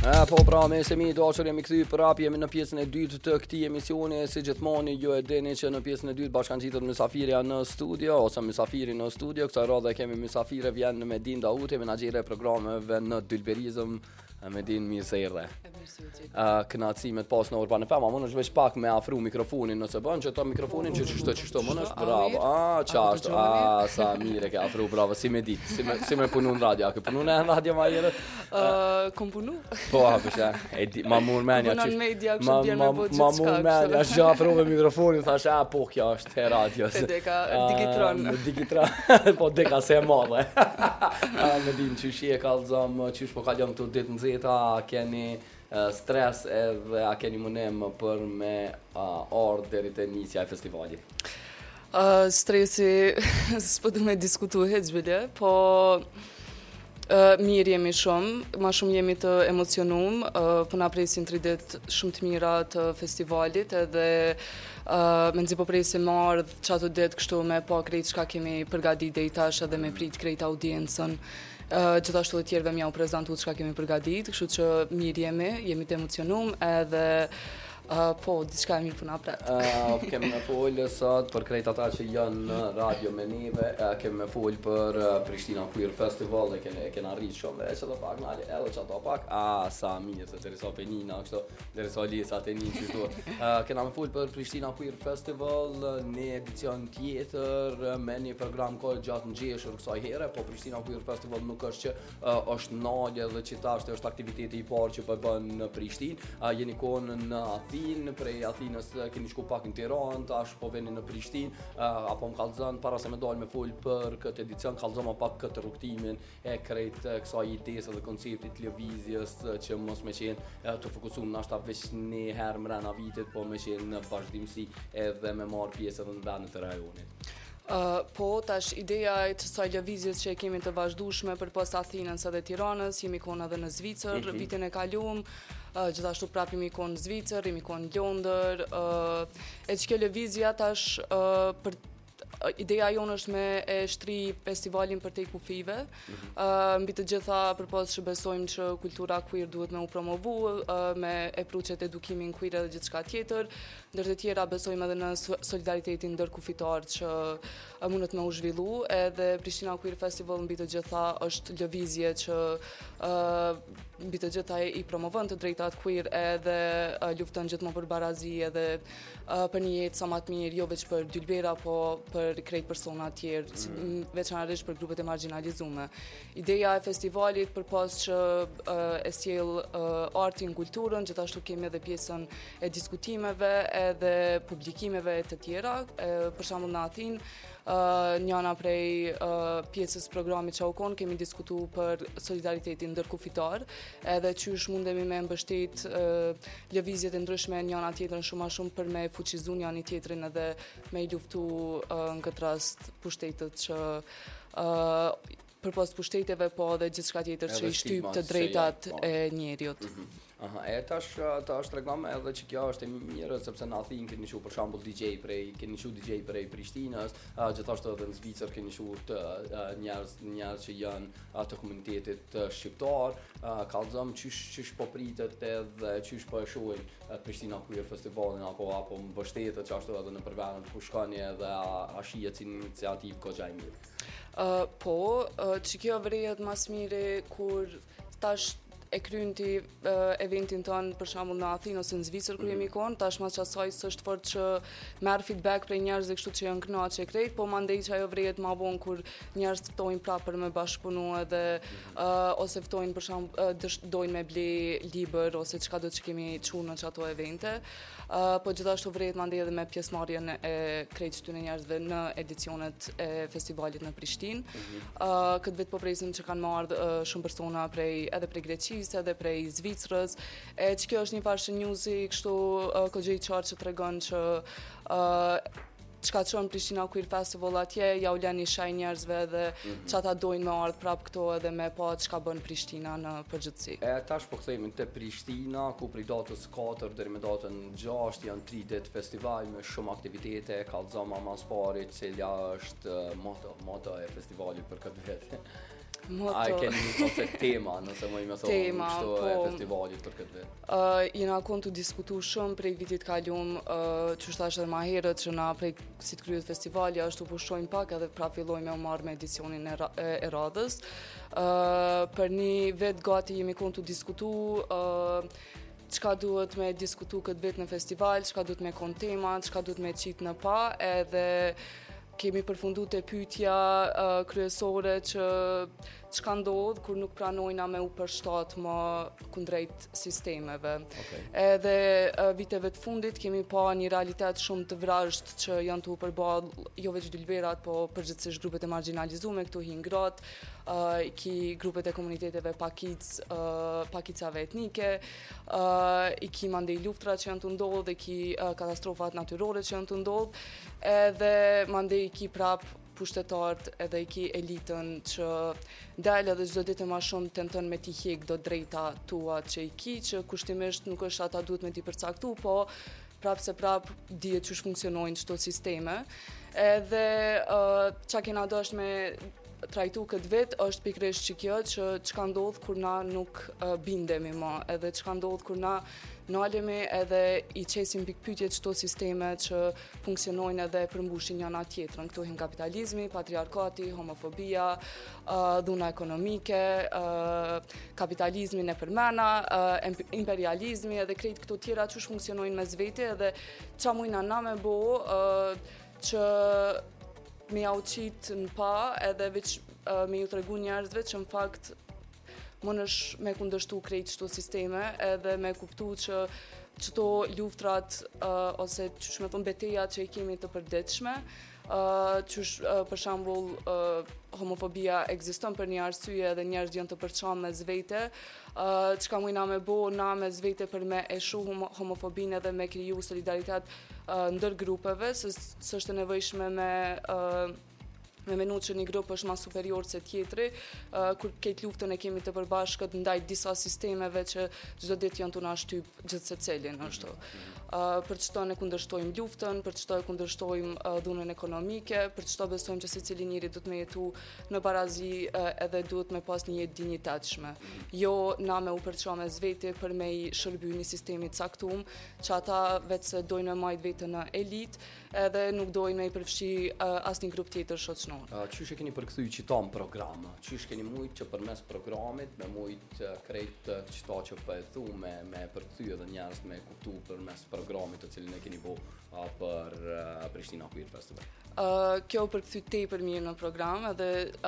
Po pra me se mi dashur jemi kthy për rap, jemi në pjesën e dytë të këtij emisioni. Si gjithmonë ju e dini që në pjesën e dytë bashkangjitet mysafirja në studio ose mysafiri në studio. Këtë radhë kemi mysafire vjen në Medin Dauti, menaxhere e programeve në Dylberizëm. Medin, mirë se erdhe. Kënaqësi me të pas në Urban FM, më është veç pak me afru mikrofonin nëse bën që to mikrofonin që çështë më është bravo. Çast, sa mirë ke afru, bravo, si me dit. Si me punu në radio, ke punu në radio më herët? Kom punu. Po, hapësha, ma mur menja që... media kështë bjerë me bëtë gjithë s'ka. Ma mur menja që afru me mikrofonin, thash, po, kjo është te radios. Te deka, digitron. Digitron, po deka se e madhe. Me din që shie kalzëm, që shpo kalëm të ditë në zeta, keni stres edhe a keni munem për me ardhë deri te nisja e festivalit? Stresi, s'po du me diskutu heqbile, po mirë jemi shumë, ma shumë jemi të emocionum, po na presin 3 ditë shumë të mira të festivalit edhe me nëzi po presin marrë qato ditë kështu me po krejt shka kemi përgadit dhe i tash edhe me prit krejt audiencën. Gjithashtu dhe tjerëve mja u prezentu çka kemi përgadit, kështu që mirë jemi të emocionum edhe po, diçka e mirë puna pret. Kemi me folë sot për krejt ata që janë në radio me neve, kemi me folë për Prishtina Queer Festival, e kena rritë shumë veç edhe pak, nali edhe që ato pak, sa mirë, se të risa penina, kështu, të risa lisa të një qështu. Kena me folë për Prishtina Queer Festival, në edicion tjetër, me një program kohë gjatë në gjeshër kësaj here, po Prishtina Queer Festival nuk është që është nalje dhe qitashtë është aktiviteti i parë që përbën në Prishtinë, jeni konë në prej Athinës keni shku pak në Tiranë, tash po veni në Prishtinë, apo më kallëzën para se me dalë me folë për këtë edicion, kallëzën më pak këtë rrugtimin e krejt kësaj idesë dhe konceptit lëvizjes që mos me qenë të fokusuar nashta veç një herë mrena vitit, po me qenë në vazhdimsi edhe me marrë pjesë edhe në vendet e rajonit. Po, tash ideja e të saj lëvizjes që e kemi të vazhdueshme përpas Athinës edhe Tiranës, jemi konë edhe në Zvicër, vitin e kaluam, gjithashtu prap jemi konë në Zvicër, jemi konë në Londër, e që kjo lëvizja tash për ideja jonë është me e shtri festivalin për te kufive, mbi të gjitha përpos që besojmë që kultura queer duhet me u promovu, me e pruqet edukimin queer edhe gjithçka tjetër, ndër të tjera besojmë edhe në solidaritetin ndërkufitar që mundet me u zhvillu, edhe Prishtina Queer Festival mbi të gjitha është lëvizje që mbi të gjitha i promovon të drejtat queer edhe lufton gjithmonë për barazi edhe për një jetë sa më të mirë, jo veç për Dylbera, po për krejt persona tjerë, veçanërisht për grupet e marginalizume. Ideja e festivalit përpas që e sjell artin, kulturën, gjithashtu kemi edhe pjesën e diskutimeve edhe publikimeve të tjera, për shembull në Athinë, njëna prej pjesës programit që u konë kemi diskutu për solidaritetin ndërkufitar edhe qysh mundemi me mbështet lëvizjet e ndryshme njëna tjetrën shumë a shumë për me fuqizu njëni tjetrin edhe me i luftu në këtë rast pushtetet që përpos pushteteve po dhe gjithçka tjetër që i shtyp të drejtat e njeriut. Tash tregom edhe që kjo është e mirë sepse në Athinë keni shu për shembull DJ prej Prishtinës, gjithashtu edhe në Zvicër keni shu të njerëz që janë të komunitetit shqiptar, kallëzëm qysh po pritet edhe qysh po e shohin Prishtina Queer Festivalin apo mbështetet që ashtu edhe në përvendin ku shkoni edhe a shihet si iniciativë goxha e mirë. Po, që kjo vrejet mas mire kur tash e krynti eventin tonë për shembull në Athinë ose në Zvicër kur jemi konë, tash mas qasaj s'është fort që merr feedback prej njerëzve kështu që janë kënaqë krejt, po mandej që ajo vrejet ma vonë kur njerëz ftojnë prapë për me bashkëpunu edhe ose ftojnë për shembull dojnë me ble libër ose çka do të kemi çu në çato evente. Po gjithashtu vrejet mandej edhe me pjesëmarrjen e krejt këtyre njerëzve në edicionet e festivalit në Prishtinë. Këtë vit po presim që kanë marrë shumë persona edhe prej Greqisë edhe prej Zvicrës, që kjo është një farë newsi kështu këgjë i qartë që tregon që çka çon Prishtina Queer Festival atje, ja u lën një shaj njerëzve dhe çata dojnë me ardh prap këto edhe me pa çka bën Prishtina në përgjithësi. Tash po kthehemi te Prishtina, ku prej datës 4 deri me datën 6 janë 3 ditë festival me shumë aktivitete, kallëzoma mas pari, cila është moto e festivalit për këtë vit. A e keni një koncept tema, nëse më ime thonë Tema, kështu po. e festivalit për këtë vit? Jena konë të diskutu shumë prej vitit kalum, që shtash edhe ma herët që na prej si të kryet festivali, ashtu pushojmë pak edhe pra fillojmë u marrë me edicionin e radhës. Për një vetë gati jemi konë të diskutu, çka duhet me diskutu këtë vit në festival, çka duhet me konë tema, çka duhet me qitë në pa, edhe kemi përfundu të pyetja kryesore që çka ndodh kur nuk pranojna me u përshtat më kundrejt sistemeve. Okay. Edhe viteve të fundit kemi pa një realitet shumë të vrazhët që janë të u përballë jo veç dylberat, po përgjithsisht grupet e marginalizume, këtu hi ngrat, ki grupet e komuniteteve pakicave etnike, i ki mandej luftra që janë të ndodhë, ki katastrofat natyrore që janë të ndodhë, edhe mandej i ki prap pushtetarët edhe i ki elitën që dalë edhe çdo ditë më shumë tenton me t'i hjek do drejta tua që i ki, që kushtimisht nuk është ata duhet me t'i përcaktu, po prap se prap dihet çu funksionojnë çdo sisteme. Edhe çka kena dashur me trajtu këtë vit është pikërisht që kjo që çka ndodh kur na nuk bindemi më, edhe çka ndodh kur na nalemi edhe i qesim pikpyetjet çdo sisteme që funksionojnë edhe përmbushin njëna tjetrën. Këtu hin kapitalizmi, patriarkati, homofobia, dhuna ekonomike, kapitalizmi në përmena, imperializmi edhe krejt këto tjera që funksionojnë mes vete edhe qa mujna na me bo që me ja uqit në pa edhe veç me ju tregu njerëzve që në fakt mënesh me kundërshtu krejt çdo sisteme edhe me kuptu që çdo luftrat ose çush me thon betejat që i kemi të përditshme, për shembull homofobia ekziston për një arsye dhe njerëzit janë të përçam mes vete, çka mujna me bo na mes vete për me e shu homofobinë edhe me kriju solidaritet ndër grupeve, s'është e nevojshme me menu që një grup është ma superior se tjetri, kur këtë luftën e kemi të përbashkët ndaj disa sistemeve që çdo ditë janë të na shtyp gjithë secilin ashtu. Për çdo ne kundërshtojmë luftën, për çdo e kundërshtojmë dhunën ekonomike, për çdo besojmë që secili njeri duhet me jetu në barazi edhe duhet me pas një jetë dinjitetshme. Jo na me u përçam mes vete për me i shërby një sistemi të caktuar, që ata vetë se dojnë me majt veten në elit, edhe nuk dojnë me i përfshi asnjë grup tjetër shoqëror. Qysh e keni përkthy qiton program? Qysh keni mujt që përmes programit me mujt krejt qita që po e thu me përkthy edhe njerëz me kuptu përmes programit të cilin e keni bo për Prishtina Queer Festival? Kjo përkthy tepër mirë në program edhe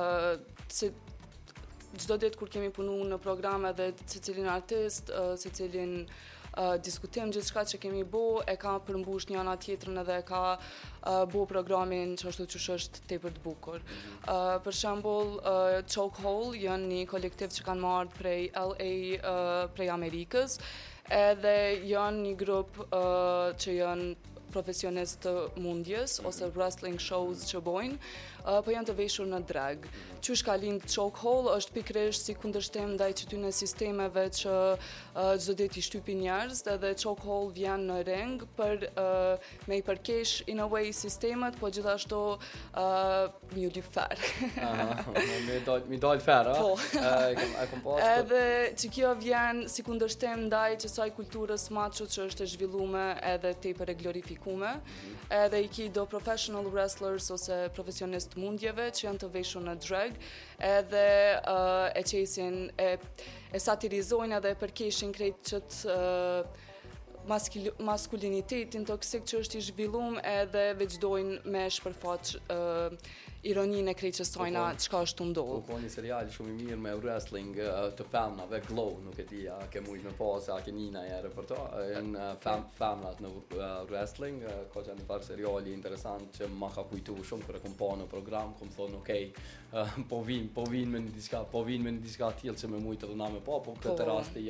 çdo ditë kur kemi punu në program edhe secilin artist, secilin diskutim gjithçka që kemi bo, e ka përmbush njëna tjetrën edhe e ka bo programin që është tepër të bukur. Për shembull, Chokehold janë një kolektiv që kanë marrë prej LA, prej Amerikës, edhe janë një grup që janë profesionist të mundjes ose wrestling shows që bojnë, po janë të veshur në drag. Qysh ka lind Chokehold është pikërisht si kundërshtim ndaj këtyre sistemeve që çdo ditë i shtypin njerëz, edhe Chokehold vjen në ring për me i përkesh in a way sistemet, po gjithashtu mi u lip fer. Mi dal fer, a? Po. E kom pas. Edhe që kjo vjen si kundërshtim ndaj kësaj kulturës macho që është e zhvilluar edhe tepër e glorifikuar. Edhe i ki do professional wrestlers ose profesionist mundjeve që janë të veshur në drag, edhe e qesin, e satirizojnë edhe e përkeshin krejt qëtë maskulinitetin toksik që është i zhvillum edhe veçdojnë me shpërfaq ironinë e krejt që sajna qka është të ndodhë. Po një serial shumë i mirë me wrestling të femnave, Glow, nuk e di, a ke mujt me pas, a ke nina jere për to, janë femnat në wrestling, ka që një farë seriali interesant që ma ka kujtu shumë kër e kom pa në program, kom thonë okej, po vin me një diçka tjilë që me mujt edhe na me pa, po këtë raste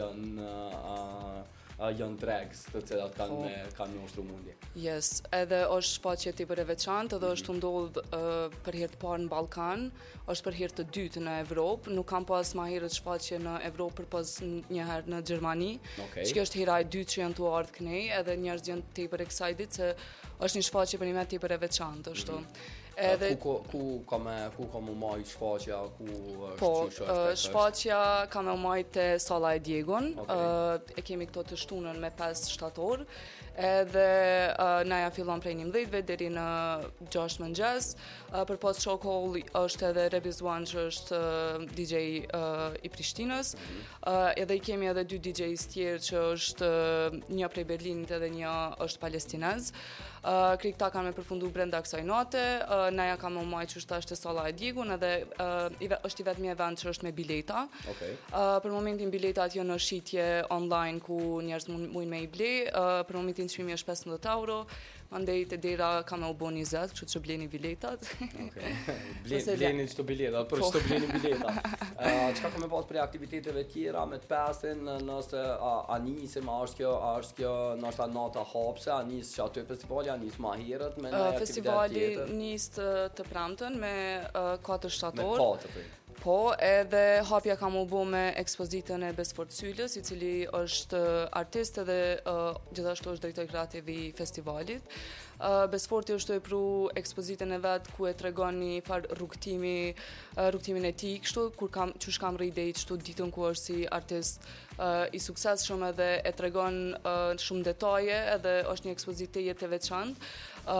janë drags të cilat kanë njoftru mundje. Yes, edhe është shfaqje tepër e veçantë, edhe është ndodhur për herë të parë në Ballkan, është për herë të dytë në Evropë, nuk kam pas më herët shfaqje në Evropë për pas një herë në Gjermani. Okay. Që kjo është hera e dytë që janë tu ardhur kënej, edhe njerëzit janë tepër excited se është një shfaqje për një tepër e veçantë ashtu. Edhe ku ka më marrë shfaqja, ku është po, qysh është? shfaqja ka me marrë te Salla e Diegun. Okay. E kemi këto të shtunën me 5 shtator. Edhe naja fillon prej 11 deri në 6 mëngjes. Përpas Shock Hall është edhe Rebis One që është DJ i Prishtinës. Edhe i kemi edhe 2 DJs tjerë që është një prej Berlinit edhe një është palestinez. Krejt këta kanë me përfundu brenda kësaj nate, naja ka më maj që është ashtë Salla e Diegun edhe është i vetëmi event që është me bileta. Okay. Për momentin biletat janë në shitje online ku njerëz mund me i ble, për momentin çmimi është 15 euro, mandej te dera ka me u bo 20, kështu që bleni biletat. Okay. Bleni çto biletat, për çto bleni bileta. Çka ka me pas për aktiviteteve tjera me të pesën, nëse a nisim, a është kjo ndoshta nata hapse, a nis që aty festivali, a nis më herët me një aktivitet festivali tjetër? nis të premten me 4 shtator. Me 4. Po, edhe hapja kam u bo me ekspozitën e Besfort Sylës, i cili është artist edhe gjithashtu është drejtori kreativ i festivalit. Besforti është e pru ekspozitën e vetë ku e tregon një farë rrugtimin e tij, kështu kur qysh kam rridej kështu ditën ku është si artist i suksesshëm edhe e tregon shumë detaje edhe është një ekspozitë jetë e veçantë.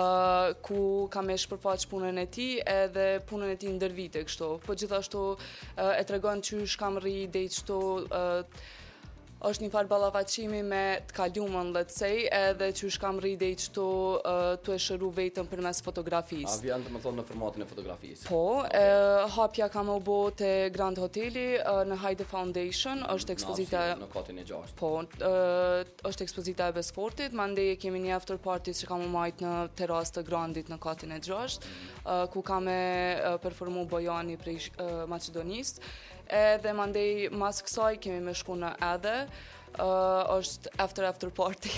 Ku kam e shpërfaq punën e tij edhe punën e tij ndër vite kështu. Po gjithashtu e tregon qysh kam rridej kështu është një farë ballafaqimi me të kalumën, let's say, edhe qysh kam rridej kështu tu e shëru vetëm përmes fotografisë. A vjen të më thonë në formatin e fotografisë? Po, hapja kam u bo te Grand Hoteli në Hajde Foundation, është ekspozita në katin e 6. Po, është ekspozita e Besfortit, mandej kemi një after party që kam u majt në teras të Grandit në katin e 6, ku kam e performu Bojani prej Maqedonisë. Edhe mandej mas kësaj kemi me shku në Ede, është after party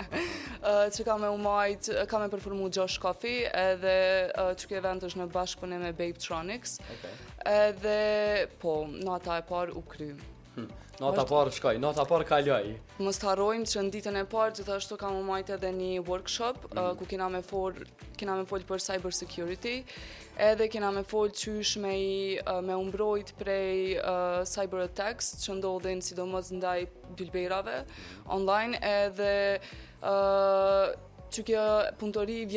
që kam e umajt, kam e performu Josh Coffee edhe që kjo event është në bashkëpunim me Babetronics. Okay. Edhe po, nata e parë u kry. Nata parë shkoj, nata parë kaloj. Mos të harrojmë që në ditën e parë gjithashtu kam u majt edhe një workshop ku kena me fol për cyber security. Edhe kena me folë qysh me umbrojt prej cyber attacks që ndodhin sidomos ndaj bilberave online edhe që kjo punëtori